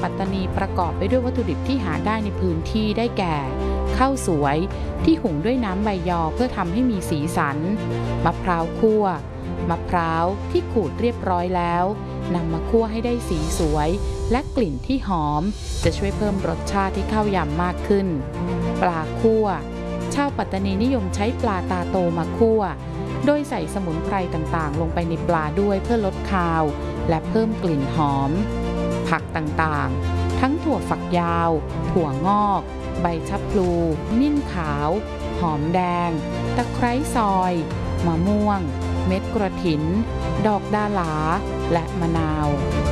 ปัตตานีประกอบไปด้วยวัตถุดิบที่หาได้ในพื้นที่ได้แก่ข้าวสวยที่หุงด้วยน้ำใบยอเพื่อทำให้มีสีสันมะพร้าวคั่วมะพร้าวที่ขูดเรียบร้อยแล้วนำมาคั่วให้ได้สีสวยและกลิ่นที่หอมจะช่วยเพิ่มรสชาติให้ข้าวยำมากขึ้นปลาคั่วชาวปัตตานีนิยมใช้ปลาตาโตมาคั่วโดยใส่สมุนไพรต่างๆลงไปในปลาด้วยเพื่อลดคาวและเพิ่มกลิ่นหอมผักต่างๆทั้งถั่วฝักยาวถั่วงอกใบชะพลูมิ้นขาวหอมแดงตะไคร้ซอยมะม่วงเม็ดกระถินดอกดาหลาและมะนาว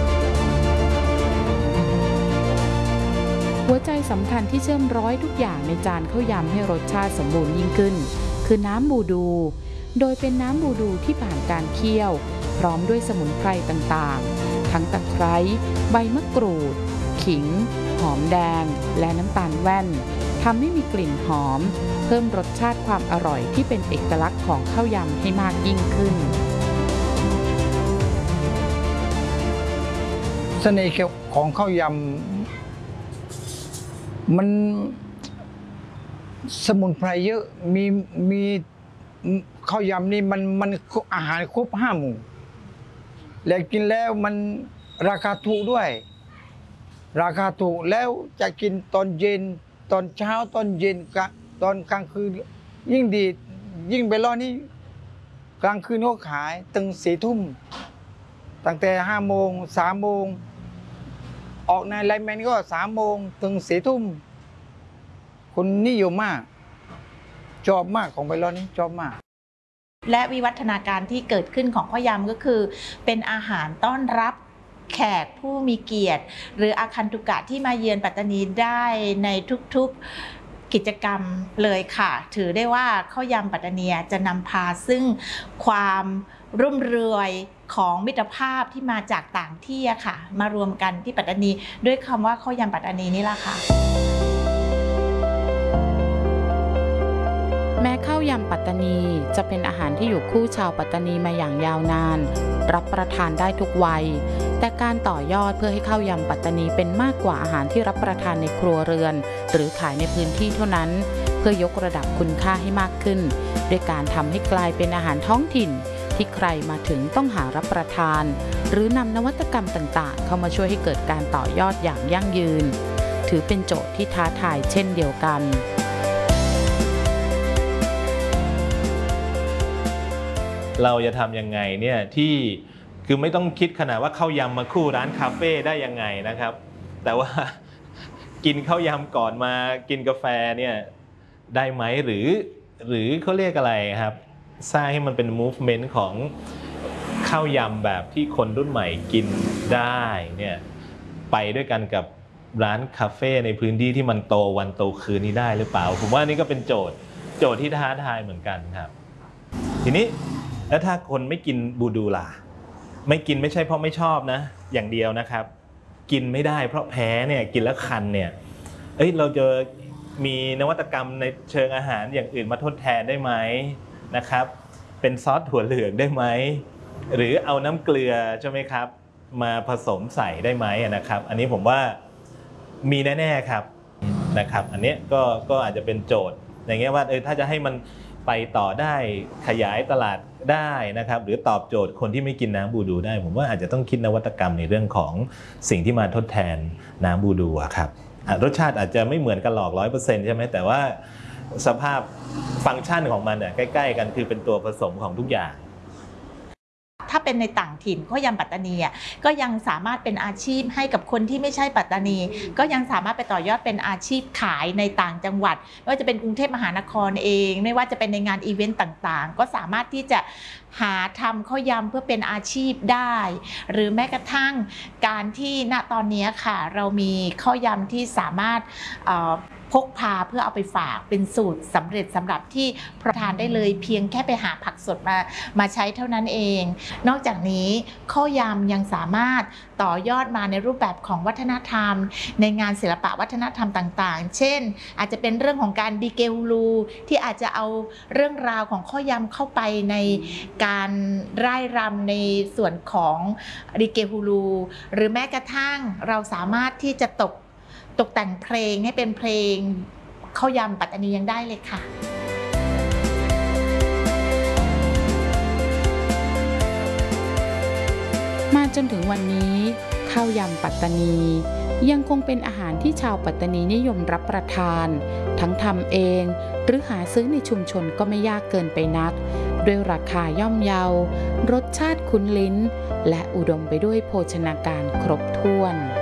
หัวใจสำคัญที่เชื่อมร้อยทุกอย่างในจานข้าวยำให้รสชาติสมบูรณ์ยิ่งขึ้นคือน้ำบูดูโดยเป็นน้ำบูดูที่ผ่านการเคี่ยวพร้อมด้วยสมุนไพรต่างๆทั้งตะไคร้ใบมะกรูดขิงหอมแดงและน้ำตาลแว่นทำให้มีกลิ่นหอมเพิ่มรสชาติความอร่อยที่เป็นเอกลักษณ์ของข้าวยำให้มากยิ่งขึ้นเสน่ห์ของข้าวยำมันสมุนไพรเยอะมีข้าวยำนี่มันอาหารครบ5 หมู่และกินแล้วมันราคาถูกด้วยราคาถูกแล้วจะกินตอนเย็นตอนเช้าตอนเย็นตอนกลางคืนยิ่งดียิ่งไปรอนี่กลางคืนเขาขายถึง4 ทุ่มตั้งแต่5 โมง3 โมงออกในไลน์แมนก็3 โมงถึง4 ทุ่มคนนิยมมากชอบมากของไปรอนี้ชอบมากและวิวัฒนาการที่เกิดขึ้นของข้าวยำก็คือเป็นอาหารต้อนรับแขกผู้มีเกียรติหรืออาคันตุกะที่มาเยือนปัตตานีได้ในทุกๆกิจกรรมเลยค่ะถือได้ว่าข้าวยำปัตตานีจะนำพาซึ่งความรุ่มรวยของมิตรภาพที่มาจากต่างที่ค่ะมารวมกันที่ปัตตานีด้วยคำว่าข้าวยำปัตตานีนี่แหละค่ะแม้ข้าวยำปัตตานีจะเป็นอาหารที่อยู่คู่ชาวปัตตานีมาอย่างยาวนานรับประทานได้ทุกวัยแต่การต่อยอดเพื่อให้ข้าวยำปัตตานีเป็นมากกว่าอาหารที่รับประทานในครัวเรือนหรือขายในพื้นที่เท่านั้นเพื่อยกระดับคุณค่าให้มากขึ้นด้วยการทำให้กลายเป็นอาหารท้องถิ่นที่ใครมาถึงต้องหารับประทานหรือนำนวัตกรรมต่างๆเข้ามาช่วยให้เกิดการต่อยอดอย่างยั่งยืนถือเป็นโจทย์ที่ท้าทายเช่นเดียวกันเราจะทำยังไงเนี่ยที่คือไม่ต้องคิดขนาดว่าข้าวยำมาคู่ร้านคาเฟ่ได้ยังไงนะครับแต่ว่ากินข้าวยำก่อนมากินกาแฟเนี่ยได้ไหมหรือเขาเรียกอะไรครับสร้างให้มันเป็น movement ของข้าวยำแบบที่คนรุ่นใหม่กินได้เนี่ยไปด้วยกันกับร้านคาเฟ่ในพื้นที่ที่มันโตวันโตคืนนี้ได้หรือเปล่าผมว่านี่ก็เป็นโจทย์ที่ท้าทายเหมือนกันครับทีนี้แล้วถ้าคนไม่กินบูดูล่ะไม่กินไม่ใช่เพราะไม่ชอบนะอย่างเดียวนะครับกินไม่ได้เพราะแพ้เนี่ยกินแล้วคันเนี่ยเราจะมีนวัตกรรมในเชิงอาหารอย่างอื่นมาทดแทนได้ไหมนะครับเป็นซอสถั่วเหลืองได้ไหมหรือเอาน้ำเกลือใช่ไหมครับมาผสมใส่ได้ไหมนะครับอันนี้ผมว่ามีแน่ๆครับนะครับอันนี้ก็อาจจะเป็นโจทย์อย่างเงี้ยว่าถ้าจะให้มันไปต่อได้ขยายตลาดได้นะครับหรือตอบโจทย์คนที่ไม่กินน้ำบูดูได้ผมว่าอาจจะต้องคิดนวัตกรรมในเรื่องของสิ่งที่มาทดแทนน้ำบูดูครับรสชาติอาจจะไม่เหมือนกันหรอก 100% ใช่ไหมแต่ว่าสภาพฟังก์ชันของมันเนี่ยใกล้ๆกันคือเป็นตัวผสมของทุกอย่างถ้าเป็นในต่างถิ่นข้าวยำปัตตานีก็ยังสามารถเป็นอาชีพให้กับคนที่ไม่ใช่ปัตตานีก็ยังสามารถไปต่อยอดเป็นอาชีพขายในต่างจังหวัดไม่ว่าจะเป็นกรุงเทพมหานครเองไม่ว่าจะเป็นในงานอีเวนต์ต่างๆก็สามารถที่จะหาทำข้าวยำเพื่อเป็นอาชีพได้หรือแม้กระทั่งการที่ณตอนนี้ค่ะเรามีข้าวยำที่สามารถพกพาเพื่อเอาไปฝากเป็นสูตรสำเร็จสำหรับที่ประทานได้เลยเพียงแค่ไปหาผักสดมาใช้เท่านั้นเองนอกจากนี้ข้าวยำยังสามารถต่อยอดมาในรูปแบบของวัฒนธรรมในงานศิลปะวัฒนธรรมต่างๆเช่นอาจจะเป็นเรื่องของการดีเกลูที่อาจจะเอาเรื่องราวของข้าวยำเข้าไปในการร่ายรำในส่วนของริเกฮูลูหรือแม้กระทั่งเราสามารถที่จะตกแต่งเพลงให้เป็นเพลงข้าวยำปัตตานียังได้เลยค่ะมาจนถึงวันนี้ข้าวยำปัตตานียังคงเป็นอาหารที่ชาวปัตตานีนิยมรับประทานทั้งทำเองหรือหาซื้อในชุมชนก็ไม่ยากเกินไปนักด้วยราคาย่อมเยารสชาติคุ้นลิ้นและอุดมไปด้วยโภชนาการครบถ้วน